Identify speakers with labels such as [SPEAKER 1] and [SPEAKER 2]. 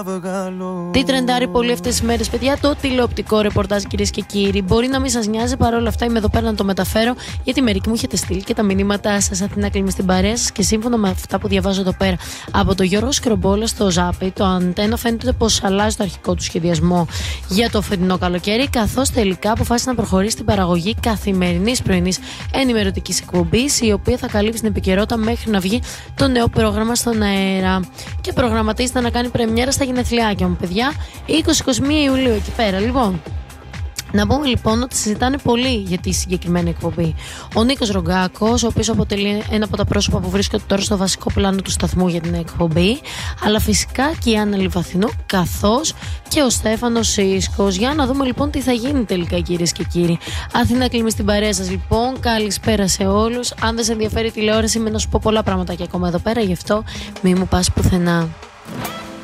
[SPEAKER 1] Τι τρεντάρει πολύ αυτές τις μέρες, παιδιά? Το τηλεοπτικό ρεπορτάζ, κυρίες και κύριοι. Μπορεί να μην σας νοιάζει, παρόλα αυτά είμαι εδώ πέρα να το μεταφέρω, γιατί μερικοί μου έχετε στείλει και τα μηνύματά σας. Αθηνά κλείνει στην παρέα σας και σύμφωνα με αυτά που διαβάζω εδώ πέρα από το Γιώργο Σκρομπόλα στο Ζάπι, το Αντένα φαίνεται πως αλλάζει το αρχικό του σχεδιασμό για το φετινό καλοκαίρι, καθώς τελικά αποφάσισε να προχωρήσει στην παραγωγή καθημερινής πρωινής ενημερωτικής εκπομπής, η οποία θα καλύψει την επικαιρότητα μέχρι να βγει το νέο πρόγραμμα στον αέρα. Και προγραμματίζεται να κάνει πρεμιέρα στα γενεθλιάκια μου, παιδιά, 20-21 Ιουλίου εκεί πέρα. Λοιπόν, να πούμε λοιπόν ότι συζητάνε πολύ για τη συγκεκριμένη εκπομπή. Ο Νίκος Ρογκάκος, ο οποίος αποτελεί ένα από τα πρόσωπα που βρίσκονται τώρα στο βασικό πλάνο του σταθμού για την εκπομπή, αλλά φυσικά και η Άννα Λιβαθινού, καθώς και ο Στέφανος Σίσκος. Για να δούμε λοιπόν τι θα γίνει τελικά, κυρίες και κύριοι. Αθηνά κλείνει στην παρέα σας λοιπόν. Καλησπέρα σε όλους. Αν δεν σε ενδιαφέρει η τηλεόραση, με να σου πω πολλά πράγματα και ακόμα εδώ πέρα, γι' αυτό μην μου πας πουθενά.